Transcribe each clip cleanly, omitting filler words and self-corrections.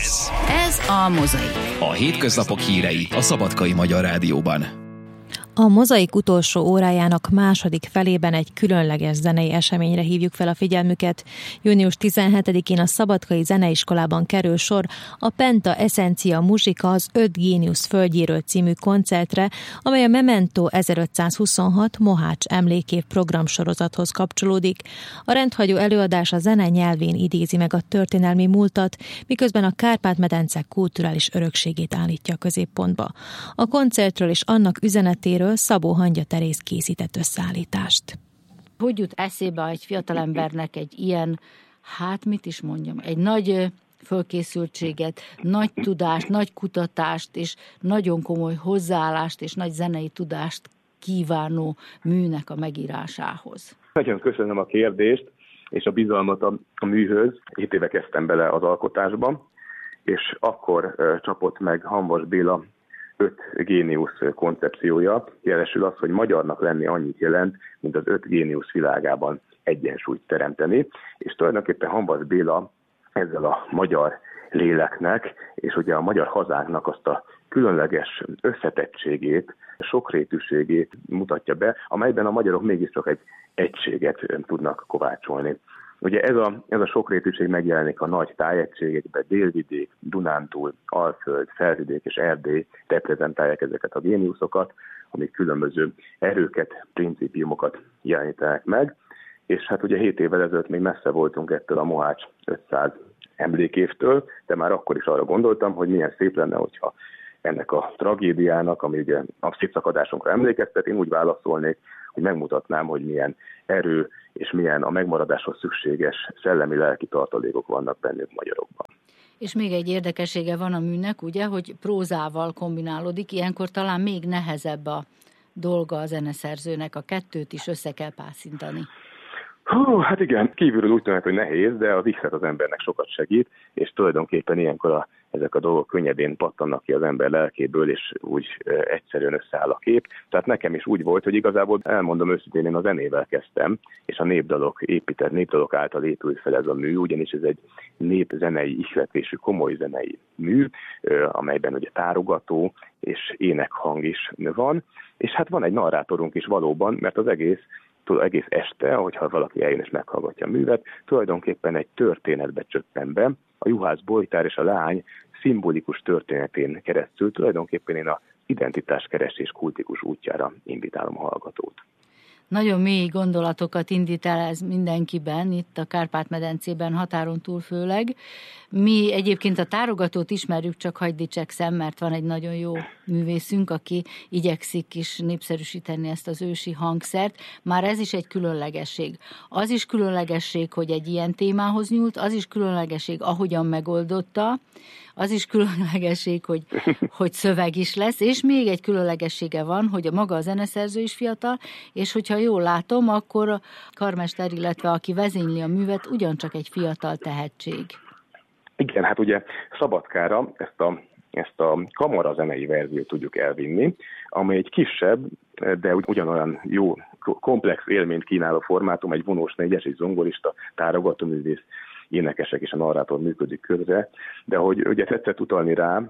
Ez a Mozaik. A hétköznapok hírei a Szabadkai Magyar Rádióban. A Mozaik utolsó órájának második felében egy különleges zenei eseményre hívjuk fel a figyelmüket. Június 17-én a Szabadkai Zeneiskolában kerül sor a Penta Essencia Musica az 5 géniusz földjéről című koncertre, amely a Memento 1526 Mohács emlékév programsorozathoz kapcsolódik. A rendhagyó előadás a zene nyelvén idézi meg a történelmi múltat, miközben a Kárpát-medence kulturális örökségét állítja a középpontba. A koncertről és annak üzenetéről Szabó Hangya Teréz készített összeállítást. Hogy jut eszébe egy fiatalembernek egy ilyen, mit is mondjam, egy nagy fölkészültséget, nagy tudást, nagy kutatást és nagyon komoly hozzáállást és nagy zenei tudást kívánó műnek a megírásához? Nagyon köszönöm a kérdést és a bizalmat a műhöz. 7 éve kezdtem bele az alkotásba, és akkor csapott meg Hamvas Béla 5 géniusz koncepciója, jelesül az, hogy magyarnak lenni annyit jelent, mint az 5 géniusz világában egyensúlyt teremteni, és tulajdonképpen Hamvas Béla ezzel a magyar léleknek, és ugye a magyar hazánknak azt a különleges összetettségét, sokrétűségét mutatja be, amelyben a magyarok mégiscsak egy egységet tudnak kovácsolni. Ugye ez a sokrétűség megjelenik a nagy tájegységekben, Délvidék, Dunántúl, Alföld, Felvidék és Erdély reprezentálják ezeket a géniuszokat, amik különböző erőket, principiumokat jelenítenek meg, és hát ugye 7 évvel ezelőtt még messze voltunk ettől a Mohács 500 emlékévtől, de már akkor is arra gondoltam, hogy milyen szép lenne, hogyha ennek a tragédiának, ami ugye a szétszakadásunkra emlékeztet, én úgy válaszolnék, hogy megmutatnám, hogy milyen erő és milyen a megmaradáshoz szükséges szellemi-lelki tartalékok vannak bennünk magyarokban. És még egy érdekessége van a műnek, ugye, hogy prózával kombinálódik, ilyenkor talán még nehezebb a dolga a zeneszerzőnek, a kettőt is össze kell pászintani. Hát igen, kívülről úgy tűnik, hogy nehéz, de az ihlet az embernek sokat segít, és tulajdonképpen ilyenkor ezek a dolgok könnyedén pattannak ki az ember lelkéből, és úgy egyszerűen összeáll a kép. Tehát nekem is úgy volt, hogy igazából elmondom őszintén, én a zenével kezdtem, és a népdalok által épült fel ez a mű, ugyanis ez egy népzenei ihletésű, komoly zenei mű, amelyben ugye tárogató és énekhang is van, és hát van egy narrátorunk is valóban, mert az egész este, ahogyha valaki eljön és meghallgatja a művet, tulajdonképpen egy történetbe csöppen be. A juhász bojtár és a leány szimbolikus történetén keresztül tulajdonképpen én az identitáskeresés kultikus útjára invitálom a hallgatót. Nagyon mély gondolatokat indít el ez mindenkiben, itt a Kárpát-medencében, határon túl főleg. Mi egyébként a tárogatót ismerjük, csak hagyd dicsekszem, mert van egy nagyon jó művészünk, aki igyekszik is népszerűsíteni ezt az ősi hangszert. Már ez is egy különlegesség. Az is különlegesség, hogy egy ilyen témához nyúlt, az is különlegesség, ahogyan megoldotta, az is különlegesség, hogy szöveg is lesz, és még egy különlegessége van, hogy a maga a zeneszerző is fiatal, és hogyha jól látom, akkor a karmester, illetve aki vezényli a művet, ugyancsak egy fiatal tehetség. Igen, hát ugye Szabadkára ezt a kamarazenei verziót tudjuk elvinni, amely egy kisebb, de ugyanolyan jó, komplex élményt kínáló formátum, egy vonós négyes, egy zongorista, tárogatóművész, énekesek és a narrátor működik közre, de hogy ugye tetszett utalni rá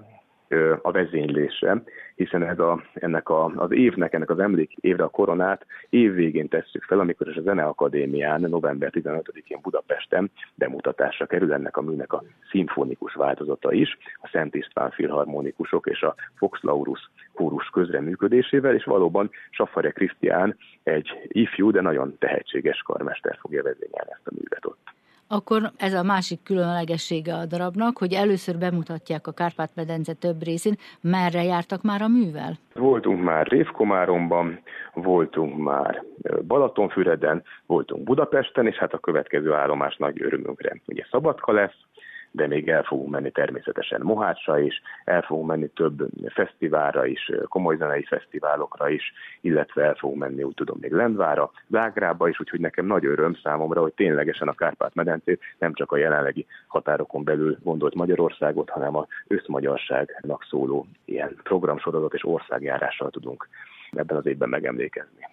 a vezénylésre, hiszen ennek az évnek, ennek az emlékévre a koronát évvégén tesszük fel, amikor is a Zeneakadémián november 15-én Budapesten bemutatásra kerül ennek a műnek a szimfonikus változata is, a Szent István filharmonikusok és a Fox Laurus kórus közreműködésével, és valóban Safare Krisztián egy ifjú, de nagyon tehetséges karmester fogja vezényelni ezt a művet ott. Akkor ez a másik különlegessége a darabnak, hogy először bemutatják a Kárpát-medence több részén. Merre jártak már a művel? Voltunk már Révkomáromban, voltunk már Balatonfüreden, voltunk Budapesten, és hát a következő állomás nagy örömünkre ugye Szabadka lesz, de még el fogunk menni természetesen Mohácsra is, el fogunk menni több fesztiválra is, komoly zenei fesztiválokra is, illetve el fogunk menni, úgy tudom, még Lendvára, Zágrába is, úgyhogy nekem nagy öröm számomra, hogy ténylegesen a Kárpát-medencét nem csak a jelenlegi határokon belül gondolt Magyarországot, hanem az összmagyarságnak szóló ilyen programsorozatot és országjárással tudunk ebben az évben megemlékezni.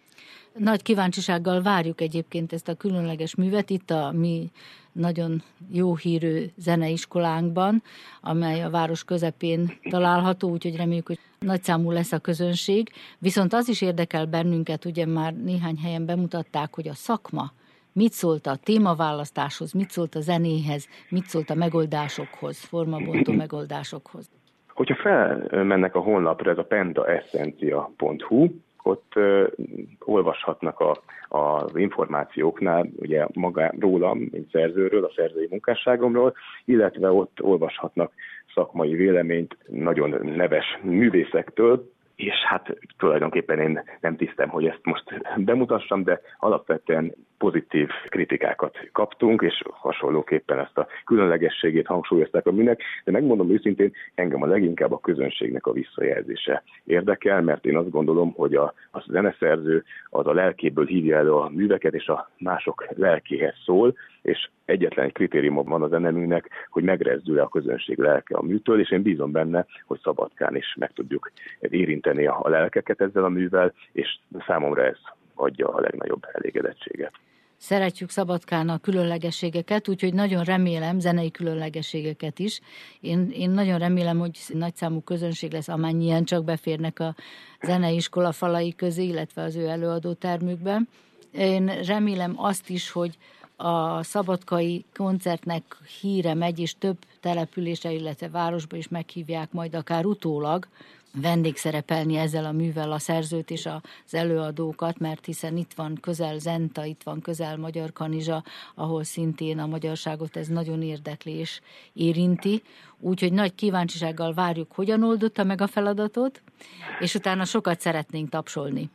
Nagy kíváncsisággal várjuk egyébként ezt a különleges művet itt a mi nagyon jó hírű zeneiskolánkban, amely a város közepén található, úgyhogy reméljük, hogy nagyszámú lesz a közönség. Viszont az is érdekel bennünket, ugye már néhány helyen bemutatták, hogy a szakma mit szólt a témaválasztáshoz, mit szólt a zenéhez, mit szólt a megoldásokhoz, formabontó megoldásokhoz. Hogyha felmennek a honlapra, ez a pentaessencia.hu, ott olvashatnak az információknál ugye rólam, mint szerzőről, a szerzői munkásságomról, illetve ott olvashatnak szakmai véleményt nagyon neves művészektől, és hát tulajdonképpen én nem tisztem, hogy ezt most bemutassam, de alapvetően pozitív kritikákat kaptunk, és hasonlóképpen ezt a különlegességét hangsúlyozták a műnek, de megmondom őszintén, engem a leginkább a közönségnek a visszajelzése érdekel, mert én azt gondolom, hogy a zeneszerző az a lelkéből hívja elő a műveket, és a mások lelkéhez szól, és egyetlen egy kritérium van a zeneműnek, hogy megrezdül-e a közönség lelke a műtől, és én bízom benne, hogy Szabadkán is meg tudjuk érinteni a lelkeket ezzel a művel, és számomra ez adja a legnagyobb elégedettséget. Szeretjük Szabadkán a különlegességeket, úgyhogy nagyon remélem, zenei különlegességeket is. Én nagyon remélem, hogy nagyszámú közönség lesz, amennyien csak beférnek a zeneiskola falai közé, illetve az ő előadótermükben. Én remélem azt is, hogy a szabadkai koncertnek híre megy, és több településre, illetve városba is meghívják majd akár utólag vendégszerepelni ezzel a művel a szerzőt és az előadókat, mert hiszen itt van közel Zenta, itt van közel Magyarkanizsa, ahol szintén a magyarságot ez nagyon érdekli és érinti. Úgyhogy nagy kíváncsisággal várjuk, hogyan oldotta meg a feladatot, és utána sokat szeretnénk tapsolni.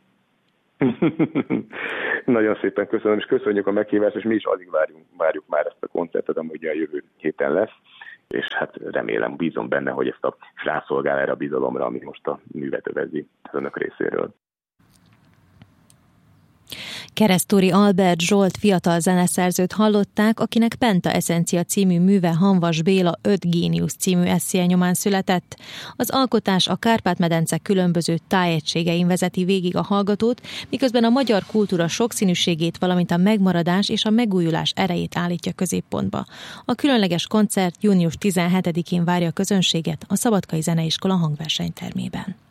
Nagyon szépen köszönöm, és köszönjük a meghívást, és mi is alig várjuk már ezt a koncertet, ami ugye a jövő héten lesz, és hát remélem, bízom benne, hogy ezt rászolgál erre a bizalomra, ami most a művet övezi az önök részéről. Keresztúri Albert Zsolt fiatal zeneszerzőt hallották, akinek Pentaessencia című műve Hanvas Béla 5 géniusz című esszéje nyomán született. Az alkotás a Kárpát-medence különböző tájegységein vezeti végig a hallgatót, miközben a magyar kultúra sokszínűségét, valamint a megmaradás és a megújulás erejét állítja középpontba. A különleges koncert június 17-én várja a közönséget a Szabadkai Zeneiskola hangversenytermében.